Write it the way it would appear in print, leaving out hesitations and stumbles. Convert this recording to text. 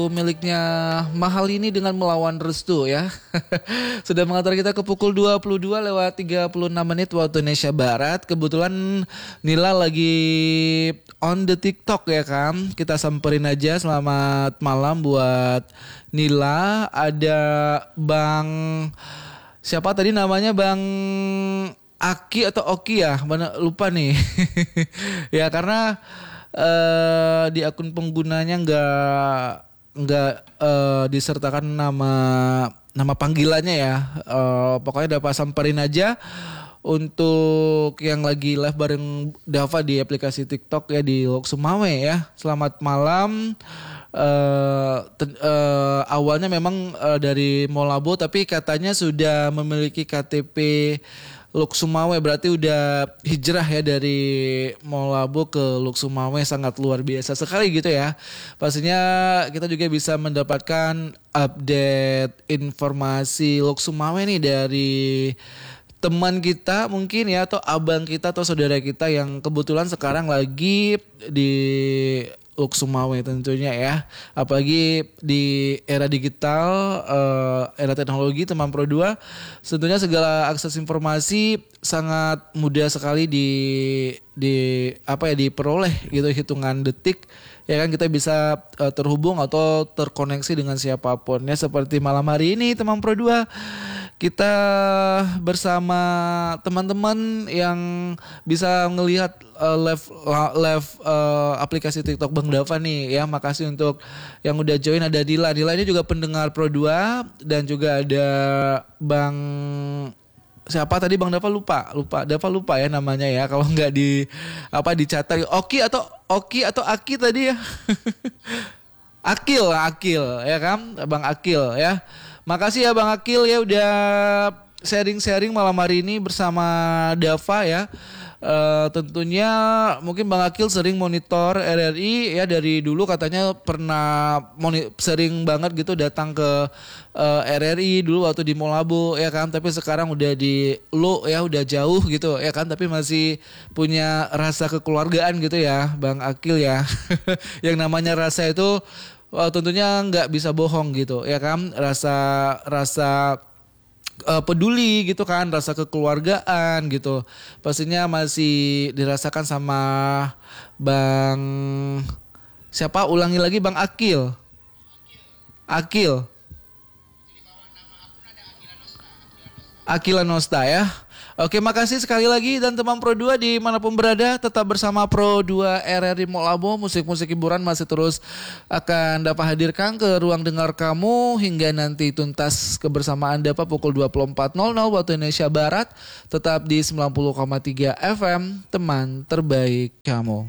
Miliknya Mahal ini dengan melawan Restu ya. Sudah mengantar kita ke pukul 22:36 waktu Indonesia Barat. Kebetulan Nila lagi on the TikTok ya kan. Kita samperin aja. Selamat malam buat Nila. Ada Bang siapa tadi namanya, Bang Aki atau Oki ya? Mana lupa nih. Ya karena di akun penggunanya nggak disertakan nama panggilannya ya. Pokoknya dapat samperin aja untuk yang lagi live bareng Dava di aplikasi TikTok ya di Lok Sumawe ya. Selamat malam. Awalnya memang dari Molabo tapi katanya sudah memiliki KTP Lok Sumawe, berarti udah hijrah ya dari Molabo ke Lok Sumawe, sangat luar biasa sekali gitu ya. Pastinya kita juga bisa mendapatkan update informasi Lok Sumawe nih dari teman kita mungkin ya, atau abang kita atau saudara kita yang kebetulan sekarang lagi di Lok Sumawe tentunya ya. Apalagi di era digital, era teknologi teman Pro 2, tentunya segala akses informasi sangat mudah sekali diperoleh gitu, hitungan detik ya kan, kita bisa terhubung atau terkoneksi dengan siapapun ya. Seperti malam hari ini teman Pro 2 kita bersama teman-teman yang bisa ngelihat live aplikasi TikTok Bang Dava nih ya. Makasih untuk yang udah join. Ada Dila ini juga pendengar Pro 2, dan juga ada Bang siapa tadi, Bang Dava lupa ya namanya ya, kalau nggak dicatat. Oki atau Aki tadi ya. Akil ya kan, Bang Akil ya. Makasih ya Bang Akil ya udah sharing-sharing malam hari ini bersama Dava ya. Tentunya mungkin Bang Akil sering monitor RRI ya, dari dulu katanya pernah sering banget gitu datang ke RRI dulu waktu di Molabo ya kan, tapi sekarang udah di Lo ya, udah jauh gitu ya kan, tapi masih punya rasa kekeluargaan gitu ya Bang Akil ya. Yang namanya rasa itu tentunya nggak bisa bohong gitu ya kan, rasa peduli gitu kan, rasa kekeluargaan gitu pastinya masih dirasakan sama Bang siapa, ulangi lagi, Bang Akil. Akila Nosta ya. Oke, makasih sekali lagi, dan teman Pro 2 dimanapun berada tetap bersama Pro 2 RRI Molabo. Musik-musik hiburan masih terus akan dapat hadirkan ke ruang dengar kamu hingga nanti tuntas kebersamaan dapat pukul 24.00 waktu Indonesia Barat. Tetap di 90,3 FM, teman terbaik kamu.